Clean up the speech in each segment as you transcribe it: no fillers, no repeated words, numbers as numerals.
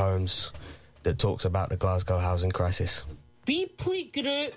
poems that talks about the Glasgow housing crisis. Wheatley Group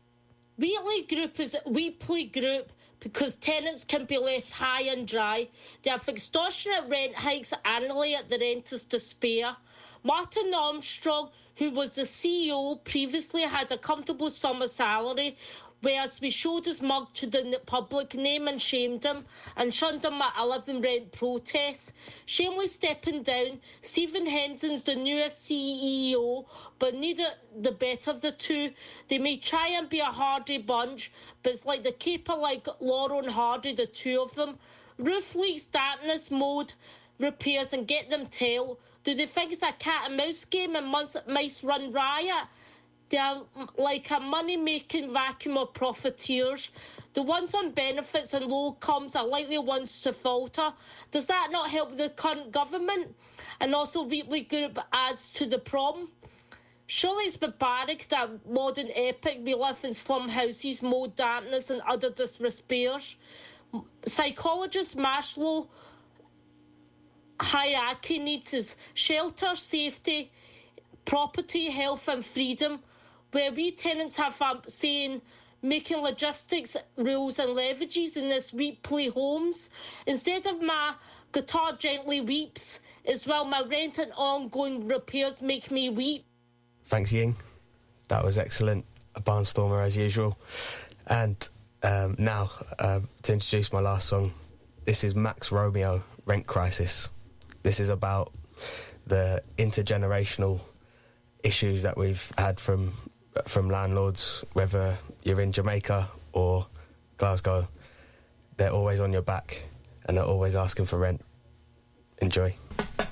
is a Wheatley Group because tenants can be left high and dry. They have extortionate rent hikes annually at the renters to spare. Martin Armstrong, who was the CEO, previously had a comfortable summer salary, whereas we showed his mug to the public, name and shamed him, and shunned him at 11 rent protests. Shamefully stepping down, Stephen Henson's the newest CEO, but neither the better of the two. They may try and be a hardy bunch, but it's like the caper like Laurel and Hardy, the two of them. Roof leaks, dampness, mould, repairs, and get them tell. Do they think it's a cat and mouse game and mice run riot? They are like a money-making vacuum of profiteers. The ones on benefits and low incomes are likely ones to falter. Does that not help the current government? And also Wheatley Group adds to the problem. Surely it's barbaric that modern epic we live in slum houses, mold, dampness and other disrespairs. Psychologist Maslow hierarchy needs is shelter, safety, property, health and freedom, where we tenants have saying making logistics, rules and leverages in this Wheatley homes. Instead of my guitar gently weeps, as well my rent and ongoing repairs make me weep. Thanks, Ying. That was excellent. A barnstormer as usual. And now, to introduce my last song, this is Max Romeo, Rent Crisis. This is about the intergenerational issues that we've had from landlords, whether you're in Jamaica or Glasgow. They're always on your back and they're always asking for rent. Enjoy.